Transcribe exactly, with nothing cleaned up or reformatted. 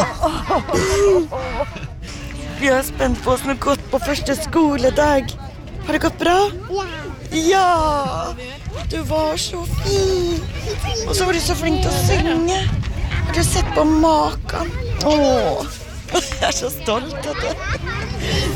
Vi er spent på hvordan det har gått på første skoledag. Har det gått bra? Ja. Ja! Du var så fin. Og så var du så flink til å synge. Har du sett på maken? Åh, jeg er så stolt av det.